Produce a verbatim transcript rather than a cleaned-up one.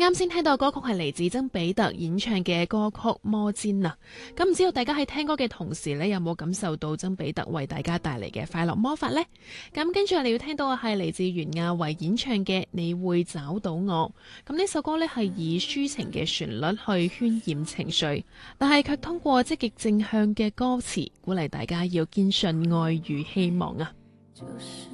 啱先聽到嘅歌曲係嚟自曾比特演唱嘅歌曲《魔氈》啊。咁唔知道大家喺聽歌嘅同時呢，有冇感受到曾比特為大家帶嚟嘅快樂魔法呢？咁跟住我哋要聽到嘅係嚟自袁亞維演唱嘅《你會找到我》。咁呢首歌呢，係以抒情嘅旋律去渲染情緒，但係卻通過積極正向嘅歌詞鼓勵大家要堅信愛與希望啊。 就是